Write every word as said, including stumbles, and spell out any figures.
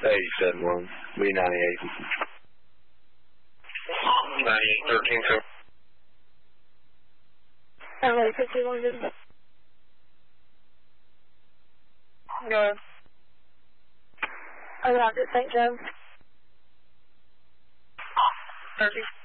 eighty-seven one, B ninety-eight. ninety-eight thirteen, sir. L A fifty-one, good. Go ahead. I got it, Saint Joe. thirty.